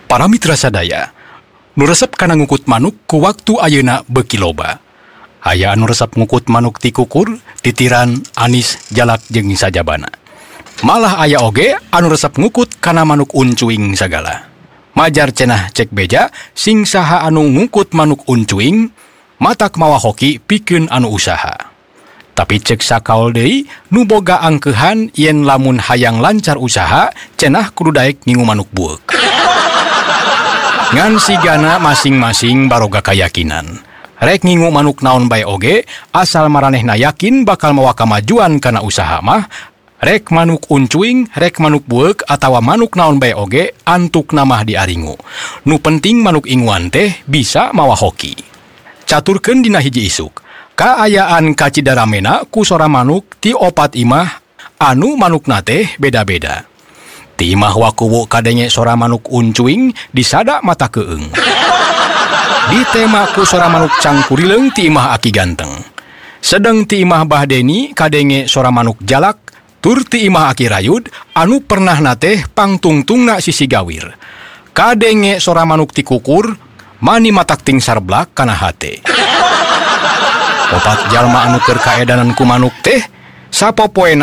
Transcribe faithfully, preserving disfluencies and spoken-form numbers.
Para mitra sadaya, nu resep kana ngukut manuk ku waktu ayeuna beuki loba. Aya anu resep ngukut manuk ti kukur, titiran, anis, jalak jeung sajabana. Malah aya oge anu resep ngukut kana manuk uncuing sagala. Majar cenah cek beja, sing saha anu ngukut manuk uncuing, matak mawa hoki pikeun anu usaha. Tapi cek sakaol deui nu boga angkeuhan yen lamun hayang lancar usaha, cenah kudu daek ngingu manuk bueuk. Ngan sigana masing-masing baroga kayakinan. Rek ngingu manuk naon bae oge, asal maranehna yakin bakal mawa kamajuan kana usaha mah, rek manuk uncuing, rek manuk bueuk atawa manuk naon bae oge, antukna mah diaringu. Nu penting manuk inguan teh bisa mawa hoki. Caturkeun dina hiji isuk. Kaayaan kacidaramena ku sora manuk ti opat imah anu manukna teh beda-beda. Ti imah wakuwu kadenge sora manuk uncuing disada mata keung. Di tema ku sora manuk cangkurileung ti imah aki ganteng. Sedeng ti imah bahdeni kadenge sora manuk jalak tur ti imah aki rayud anu pernah teh pangtungtungna sisi gawir. Kadenge sora manuk ti kukur mani matak ting sarblak kana hate. Opat jalma anu keur kaedanan ku manuk teh sapopoena